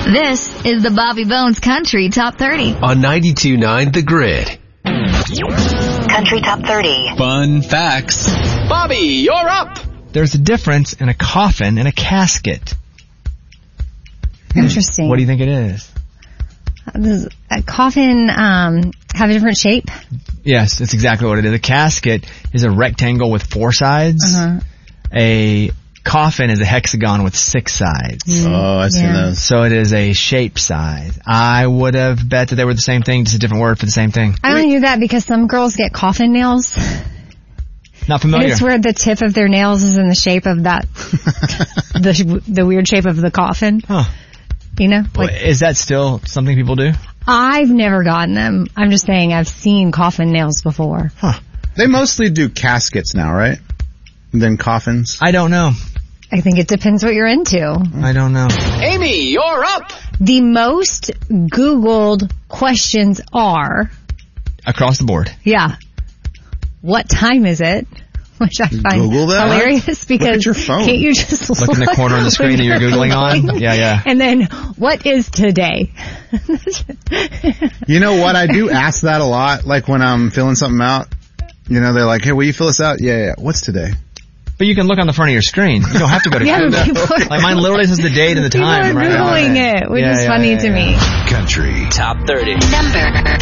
This is the Bobby Bones Country Top 30. On 92.9 The Grid. Country Top 30. Fun facts. Bobby, you're up. There's a difference in a coffin and a casket. Interesting. What do you think it is? Does a coffin have a different shape? Yes, that's exactly what it is. A casket is a rectangle with 4 sides. A coffin is a hexagon with 6 sides. Oh, I've seen those. So it is a shape size. I would have bet that they were the same thing, just a different word for the same thing. I only knew that because some girls get coffin nails. Not familiar. And it's where the tip of their nails is in the shape of that, the weird shape of the coffin. Huh. You know? Is that still something people do? I've never gotten them. I'm just saying I've seen coffin nails before. Huh. They mostly do caskets now, right? Than coffins? I don't know. I think it depends what you're into. I don't know. Amy, you're up. The most Googled questions are... Across the board. Yeah. What time is it? Which I find Google that? hilarious because look at your phone. Can't you just look in the corner of the screen that you're Googling on? Yeah. And then, what is today? You know what? I do ask that a lot. Like when I'm filling something out, you know, they're like, hey, will you fill this out? Yeah. What's today? But you can look on the front of your screen. You don't have to go to Google. Like mine literally says the date and the time. People are right Googling now. it, which is funny to me. Country Top 30. Number